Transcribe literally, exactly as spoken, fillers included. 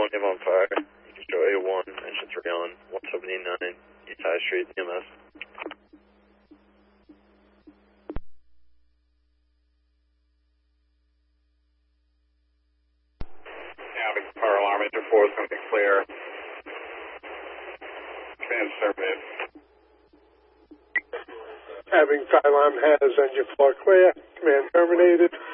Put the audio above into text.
one, you have on fire. You can show A one, engine three on, one seventy-nine, East High Street, E M S. Having fire alarm, engine four is going to be clear. Command terminated. Having fire alarm has engine four clear. Command terminated.